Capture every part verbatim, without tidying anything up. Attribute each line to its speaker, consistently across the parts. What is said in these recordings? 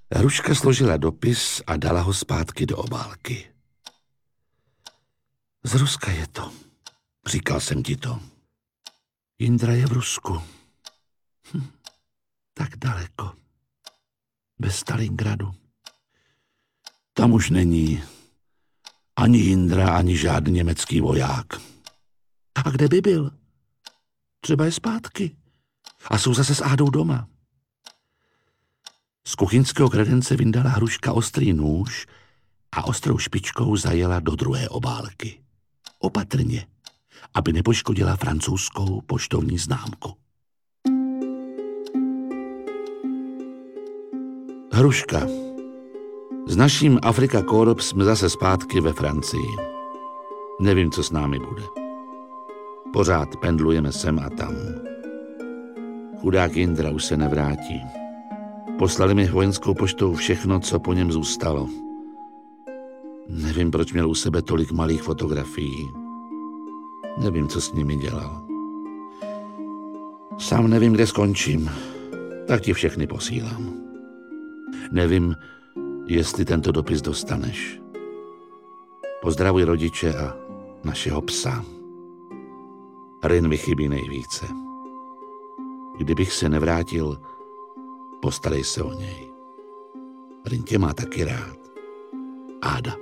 Speaker 1: Hruška složila dopis a dala ho zpátky do obálky. Z Ruska je to. Říkal jsem ti to. Jindra je v Rusku. Hm, tak daleko. Bez Stalingradu. Tam už není ani Jindra, ani žádný německý voják. A kde by byl? Třeba je zpátky. A jsou zase s Ádou doma. Z kuchyňského kredence vyndala Hruška ostrý nůž a ostrou špičkou zajela do druhé obálky. Opatrně, aby nepoškodila francouzskou poštovní známku. Hruška. S naším Afrika Korps jsme zase zpátky ve Francii. Nevím, co s námi bude. Pořád pendlujeme sem a tam. Chudák Jindra už se nevrátí. Poslali mi vojenskou poštou všechno, co po něm zůstalo. Nevím, proč měl u sebe tolik malých fotografií. Nevím, co s nimi dělal. Sám nevím, kde skončím. Tak ti všechny posílám. Nevím, jestli tento dopis dostaneš. Pozdravuj rodiče a našeho psa. Rin mi chybí nejvíce. Kdybych se nevrátil, postarej se o něj. Rin tě má taky rád. Áda.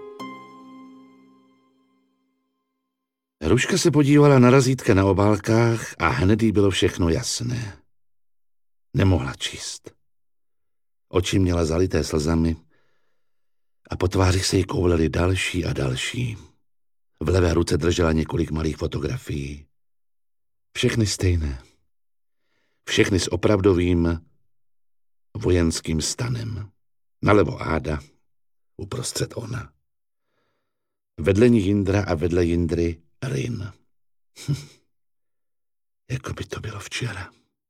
Speaker 1: Hruška se podívala na razítka na obálkách a hned jí bylo všechno jasné. Nemohla číst. Oči měla zalité slzami a po tváři se jí koulely další a další. V levé ruce držela několik malých fotografií. Všechny stejné. Všechny s opravdovým vojenským stanem. Nalevo Áda, uprostřed ona. Vedle ní Jindra a vedle Jindry Rin. Hm. Jako by to bylo včera.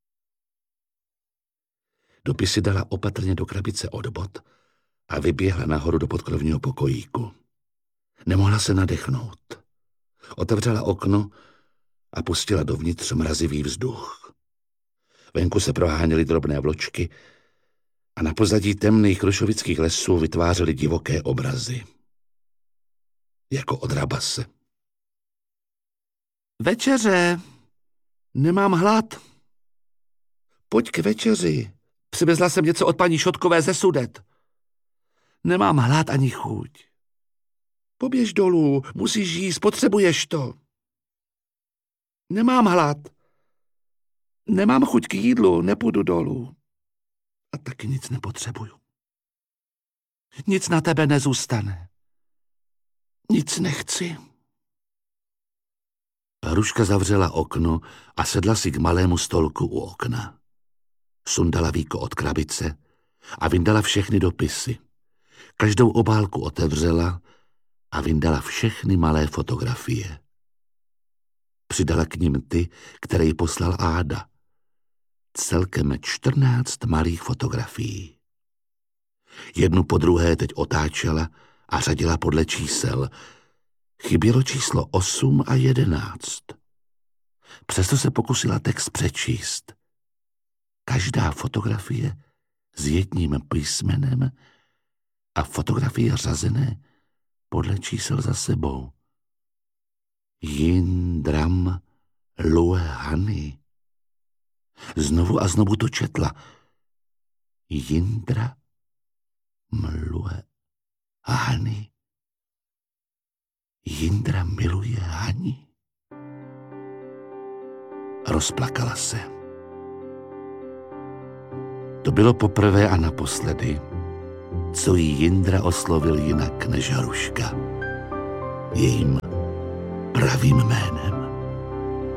Speaker 1: Dopisy dala opatrně do krabice od bot a vyběhla nahoru do podkrovního pokojíku. Nemohla se nadechnout. Otevřela okno a pustila dovnitř mrazivý vzduch. Venku se proháněly drobné vločky a na pozadí temných krušovických lesů vytvářely divoké obrazy. Jako od Rabase. Večeře! Nemám hlad. Pojď k večeři. Přivezla jsem něco od paní Šotkové ze Sudet. Nemám hlad ani chuť. Poběž dolů, musíš jíst, potřebuješ to. Nemám hlad. Nemám chuť k jídlu, nepůjdu dolů. A taky nic nepotřebuju. Nic na tebe nezůstane. Nic nechci. Hruška zavřela okno a sedla si k malému stolku u okna. Sundala víko od krabice a vyndala všechny dopisy. Každou obálku otevřela a vyndala všechny malé fotografie. Přidala k nim ty, které jí poslal Áda. Celkem čtrnáct malých fotografií. Jednu po druhé teď otáčela a řadila podle čísel. Chybělo číslo osm a jedenáct. Přesto se pokusila text přečíst. Každá fotografie s jedním písmenem a fotografie řazené podle čísel za sebou. Jindram Luehany. Znovu a znovu to četla. Jindra mluje Hani. Jindra miluje Hani. Rozplakala se. To bylo poprvé a naposledy, co jí Jindra oslovil jinak než Hruška. Jejím pravým jménem.